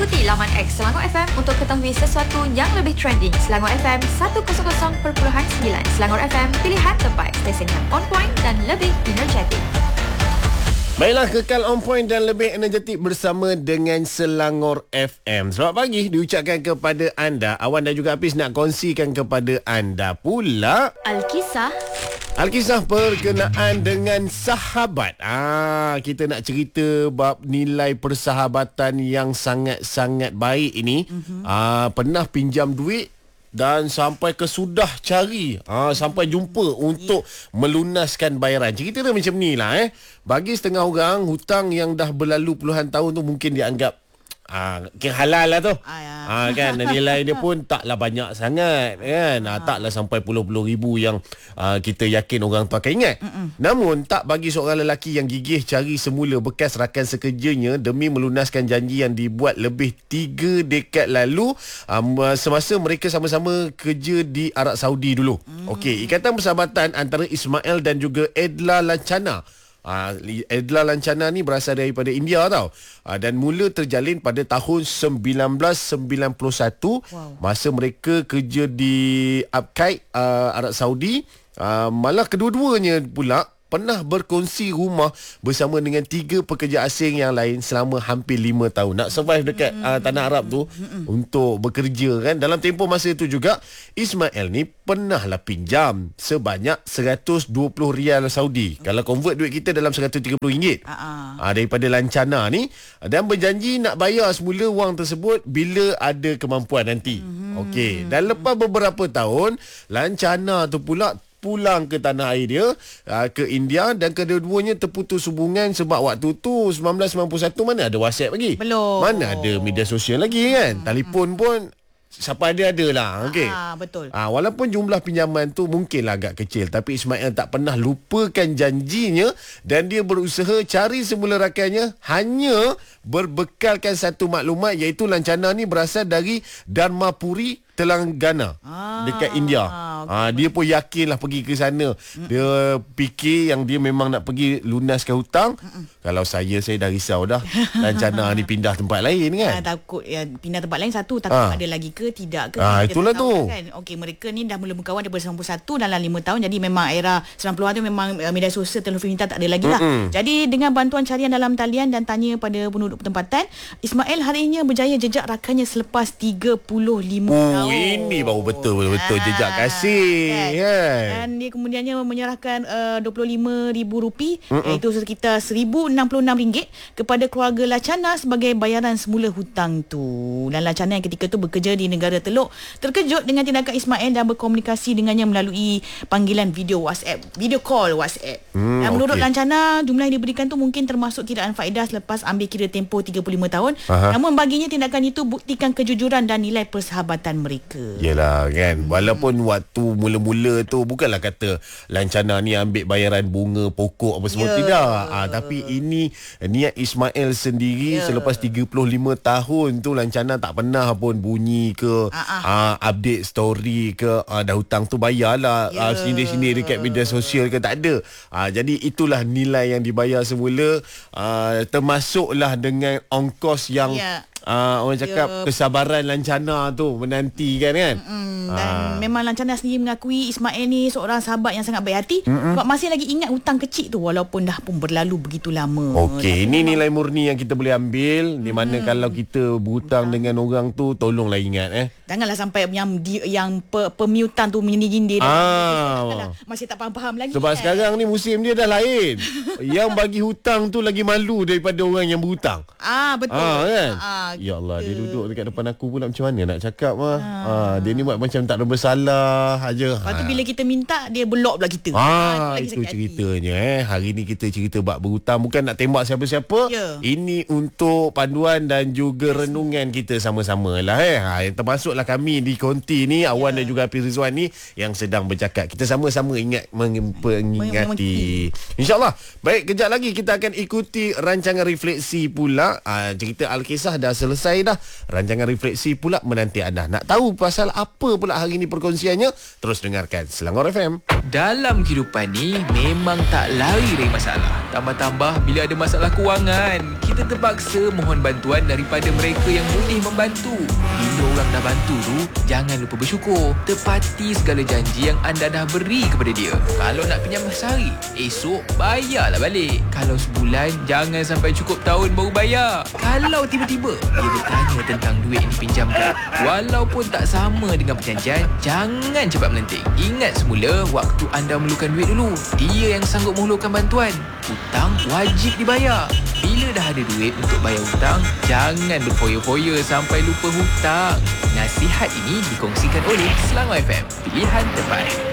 Ikuti laman X Selangor FM untuk ketahui sesuatu yang lebih trending. Selangor FM 100.9, Selangor FM, pilihan terbaik, stesen yang on point dan lebih energetik. Baiklah, kekal on point dan lebih energetik bersama dengan Selangor FM. Selamat pagi diucapkan kepada anda. Awan dan juga Hafiz nak kongsikan kepada anda pula Alkisah berkenaan dengan sahabat. Kita nak cerita bab nilai persahabatan yang sangat-sangat baik ini. Pernah pinjam duit dan sampai ke sudah cari sampai jumpa untuk melunaskan bayaran. Cerita dia macam ni lah. Bagi setengah orang, hutang yang dah berlalu puluhan tahun tu mungkin dianggap halal lah tu. Kan nilai dia pun taklah banyak sangat kan. Taklah sampai puluh-puluh ribu yang kita yakin orang tu akan ingat. Namun tak bagi seorang lelaki yang gigih cari semula bekas rakan sekerjanya demi melunaskan janji yang dibuat lebih 3 dekad lalu, semasa mereka sama-sama kerja di Arab Saudi dulu. Okey, ikatan persahabatan antara Ismail dan juga Edla Lancana. Edla Lancana ni berasal daripada India tau. Dan mula terjalin pada tahun 1991. Masa mereka kerja di Abqaiq, Arab Saudi. Malah kedua-duanya pula pernah berkongsi rumah bersama dengan 3 pekerja asing yang lain selama hampir 5 tahun. Nak survive dekat tanah Arab tu untuk bekerja kan. Dalam tempoh masa itu juga, Ismail ni pernahlah pinjam sebanyak 120 rial Saudi. Kalau convert duit kita dalam 130 ringgit. Daripada Lancana ni, dan berjanji nak bayar semula wang tersebut bila ada kemampuan nanti. Okey, dan lepas beberapa tahun, Lancana tu pula pulang ke tanah air dia, ke India, dan kedua-duanya terputus hubungan sebab waktu tu 1991 mana ada WhatsApp lagi. Belum. Mana ada media sosial lagi kan. Telefon pun siapa ada lah. Okey. Betul. Walaupun jumlah pinjaman tu mungkinlah agak kecil, tapi Ismail tak pernah lupakan janjinya dan dia berusaha cari semula rakannya hanya berbekalkan satu maklumat, iaitu Lancana ni berasal dari Dharmapuri, Telangana, dekat India. Dia pun yakinlah pergi ke sana. Dia fikir yang dia memang nak pergi lunaskan hutang. Kalau saya dah risau dah. Lancana ni pindah tempat lain kan. Takut pindah tempat lain, satu takut ada lagi ke tidak ke. Itulah tu kan. Okey, mereka ni dah mula berkawan daripada 91 dalam 5 tahun. Jadi memang era 90-an tu memang media sosial, telefon pintar tak ada lagi lah. Jadi dengan bantuan carian dalam talian dan tanya pada penduduk tempatan, Ismail harinya berjaya jejak rakannya selepas 35 tahun. Ini baru betul-betul jejak kasih kan. Dan dia kemudiannya menyerahkan RM25,000, iaitu sekitar RM1,066 kepada keluarga Lancana sebagai bayaran semula hutang tu. Dan Lancana yang ketika tu bekerja di negara Teluk terkejut dengan tindakan Ismail dan berkomunikasi dengannya melalui panggilan video call WhatsApp. Dan menurut Lancana, jumlah yang diberikan tu mungkin termasuk kiraan faedah selepas ambil kira tempoh 35 tahun. Namun baginya tindakan itu buktikan kejujuran dan nilai persahabatan mereka. Yelah kan. Walaupun waktu mula-mula tu bukanlah kata Lancana ni ambil bayaran bunga, pokok apa semua, tidak. Tapi ini niat Ismail sendiri. Selepas 35 tahun tu Lancana tak pernah pun bunyi ke update story ke dah hutang tu bayarlah sini-sini dekat media sosial ke, tak ada. Jadi itulah nilai yang dibayar semula, termasuklah dengan ongkos yang orang cakap kesabaran Lancana tu menanti kan. Dan memang Lancana sendiri mengakui Ismail ni seorang sahabat yang sangat baik hati, sebab masih lagi ingat hutang kecil tu walaupun dah pun berlalu begitu lama. Okey, ini nilai murni yang kita boleh ambil. Di mana kalau kita berhutang dengan orang tu, tolonglah ingat janganlah sampai yang pemiutan tu menyindir. Masih tak faham lagi. Sebab sekarang ni musim dia dah lain. Yang bagi hutang tu lagi malu daripada orang yang berhutang. Betul. Kan? Ya Allah, dia duduk dekat depan aku pula, macam mana nak cakap dia ni buat macam tak ada bersalah aja. Lepas tu bila kita minta, dia block pula kita. Itu ceritanya. Hari ni kita cerita bab berhutang, bukan nak tembak siapa-siapa. Ini untuk panduan dan juga renungan kita sama-sama lah. Yang termasuklah kami di Konti ni, Awan dan juga Hafiz Rizwan ni, yang sedang bercakap. Kita sama-sama ingat mengingati. InsyaAllah. Baik, kejap lagi kita akan ikuti rancangan refleksi pula. pula cerita Alkisah dah selesai dah. Rancangan refleksi pula menanti anda. Nak tahu pasal apa pula hari ni perkongsiannya? Terus dengarkan Selangor FM. Dalam kehidupan ni memang tak lari dari masalah. Tambah-tambah bila ada masalah kewangan, kita terpaksa mohon bantuan daripada mereka yang boleh membantu. Bila orang dah bantu tu, jangan lupa bersyukur. Tepati segala janji yang anda dah beri kepada dia. Kalau nak pinjam sehari, esok bayarlah balik. Kalau sebulan, jangan sampai cukup tahun baru bayar. Kalau tiba-tiba dia bertanya tentang duit yang dipinjamkan, walaupun tak sama dengan perjanjian, jangan cepat melenting. Ingat semula waktu anda memerlukan duit dulu. Dia yang sanggup menghulurkan bantuan. Hutang wajib dibayar. Bila dah ada duit untuk bayar hutang, jangan berfoya-foya sampai lupa hutang. Nasihat ini dikongsikan oleh Selangor FM. Pilihan terbaik.